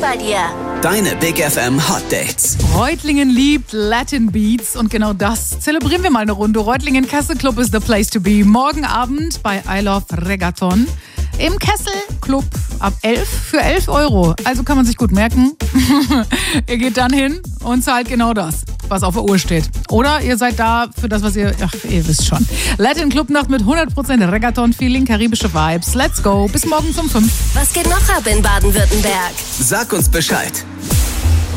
bei dir. Deine Big FM Hot Dates. Reutlingen liebt Latin Beats und genau das zelebrieren wir mal eine Runde. Reutlingen Kessel Club is the place to be. Morgen Abend bei I Love Reggaeton im Kessel Club ab 11 für 11 Euro. Also kann man sich gut merken. Ihr geht dann hin und zahlt genau das, was auf der Uhr steht. Oder ihr seid da für das, was ihr wisst schon. Latin Clubnacht mit 100% Reggaeton-Feeling, karibische Vibes. Let's go. Bis morgen um 5. Was geht noch ab in Baden-Württemberg? Sag uns Bescheid.